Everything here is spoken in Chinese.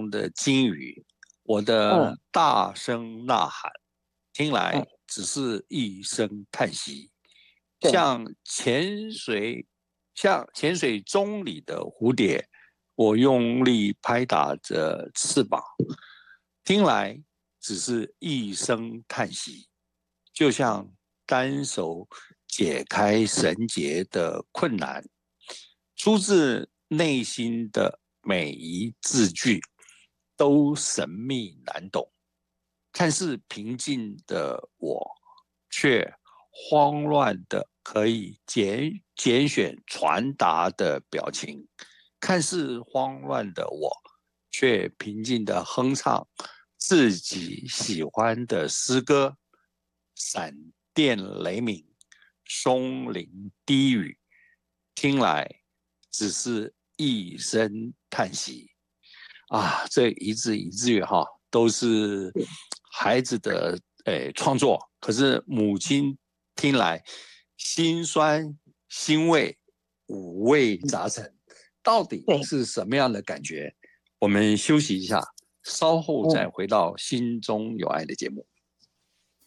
中的鲸鱼，我的大声呐喊，听来只是一声叹息， 对， 像潜水钟里的蝴蝶，我用力拍打着翅膀，听来只是一声叹息，就像单手解开绳结的困难，出自内心的每一字句都神秘难懂。看似平静的我，却慌乱的可以拣选传达的表情；看似慌乱的我，却平静的哼唱自己喜欢的诗歌。闪电雷鸣，松林低语，听来只是一声叹息。啊，这一字一句哈，都是孩子的创作，可是母亲听来心酸欣慰，五味杂陈，到底对， 是什么样的感觉？我们休息一下，稍后再回到心中有爱的节目。